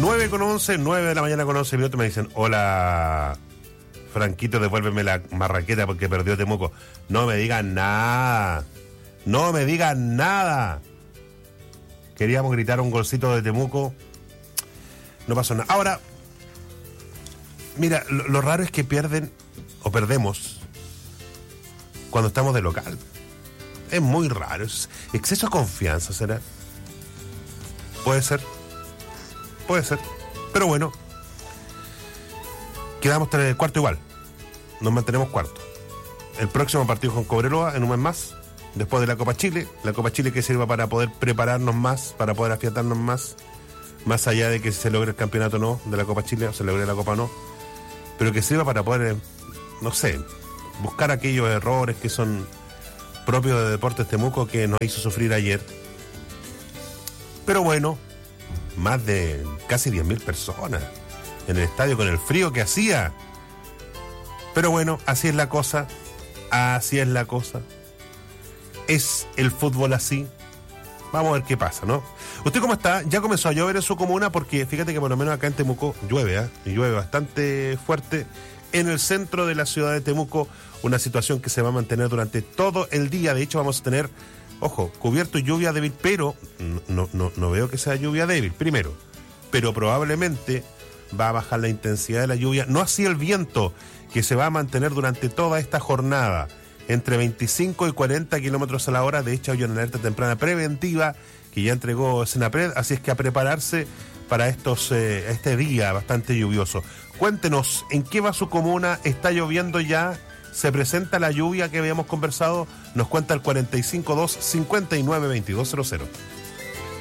9:11, 9 de la mañana con 11 minutos. Me dicen, hola, Franquito, devuélveme la marraqueta porque perdió Temuco. No me digan nada. No me digan nada. Queríamos gritar un golcito de Temuco. No pasó nada. Ahora, mira, lo raro es que pierden o perdemos cuando estamos de local. Es muy raro. Es exceso de confianza, ¿será? Puede ser. Puede ser. Pero bueno, quedamos cuarto igual. Nos mantenemos cuarto. El próximo partido con Cobreloa en un mes más, después de la Copa Chile. La Copa Chile que sirva para poder prepararnos más, para poder afiatarnos más allá de que se logre el campeonato o no de la Copa Chile, o se logre la Copa o no, pero que sirva para poder, no sé, buscar aquellos errores que son propios de Deportes Temuco que nos hizo sufrir ayer. Pero bueno, más de casi 10.000 personas en el estadio con el frío que hacía. Pero bueno, así es la cosa. Así es la cosa. Es el fútbol así. Vamos a ver qué pasa, ¿no? ¿Usted cómo está? ¿Ya comenzó a llover en su comuna? Porque fíjate que por lo menos acá en Temuco llueve, ¿eh? Y llueve bastante fuerte en el centro de la ciudad de Temuco. Una situación que se va a mantener durante todo el día. De hecho, vamos a tener, ojo, cubierto y lluvia débil, pero no veo que sea lluvia débil, primero. Pero probablemente va a bajar la intensidad de la lluvia. No así el viento, que se va a mantener durante toda esta jornada. Entre 25 y 40 kilómetros a la hora. De hecho, hay una alerta temprana preventiva que ya entregó Senapred, así es que a prepararse para este día bastante lluvioso. Cuéntenos, ¿en qué va su comuna? ¿Está lloviendo ya? ¿Se presenta la lluvia que habíamos conversado? Nos cuenta el 452-592200.